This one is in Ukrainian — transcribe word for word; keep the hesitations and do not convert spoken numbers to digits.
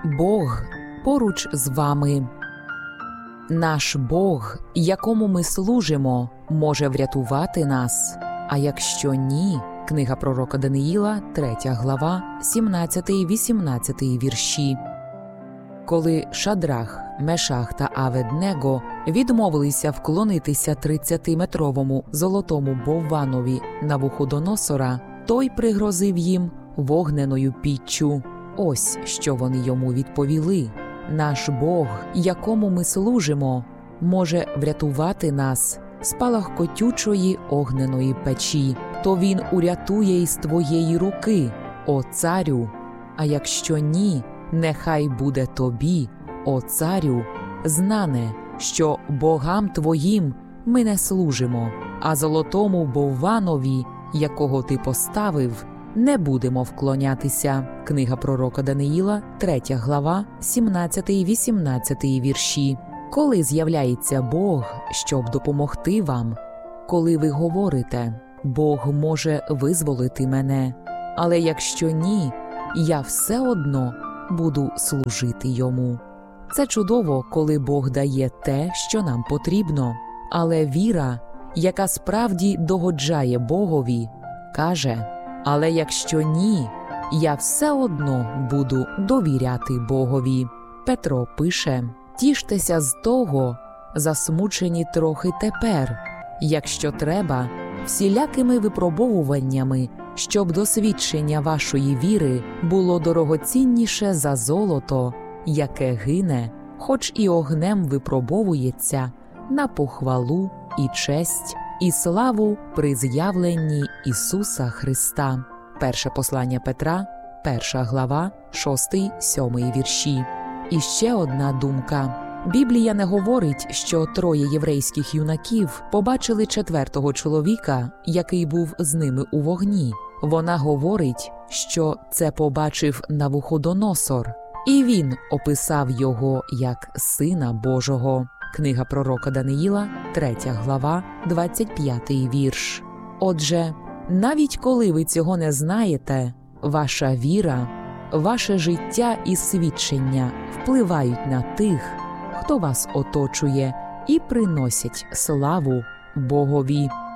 Бог поруч з вами. Наш Бог, якому ми служимо, може врятувати нас, а якщо ні, книга пророка Даниїла, третя глава, сімнадцятий-вісімнадцятий вірші. Коли Шадрах, Мешах та Аведнего відмовилися вклонитися тридцятиметровому золотому бовванові Навуходоносора, той пригрозив їм вогненою піччю. Ось що вони йому відповіли: «Наш Бог, якому ми служимо, може врятувати нас з палахкотючої огненої печі, то він урятує із твоєї руки, о царю, а якщо ні, нехай буде тобі, о царю, знане, що богам твоїм ми не служимо, а золотому бовванові, якого ти поставив, не будемо вклонятися». Книга пророка Даниїла, третя глава, сімнадцятий-вісімнадцятий вірші. Коли з'являється Бог, щоб допомогти вам, коли ви говорите: «Бог може визволити мене, але якщо ні, я все одно буду служити йому». Це чудово, коли Бог дає те, що нам потрібно, але віра, яка справді догоджає Богові, каже: «Але якщо ні, я все одно буду довіряти Богові». Петро пише: «Тіштеся з того, засмучені трохи тепер, якщо треба, всілякими випробовуваннями, щоб досвідчення вашої віри було дорогоцінніше за золото, яке гине, хоч і огнем випробовується, на похвалу і честь, і славу при з'явленні Ісуса Христа». Перше послання Петра, перша глава, шостий-сьомий вірші. І ще одна думка. Біблія не говорить, що троє єврейських юнаків побачили четвертого чоловіка, який був з ними у вогні. Вона говорить, що це побачив Навуходоносор, і він описав його як Сина Божого. Книга пророка Даниїла, третя глава, двадцять п'ятий вірш. Отже, навіть коли ви цього не знаєте, ваша віра, ваше життя і свідчення впливають на тих, хто вас оточує, і приносять славу Богові.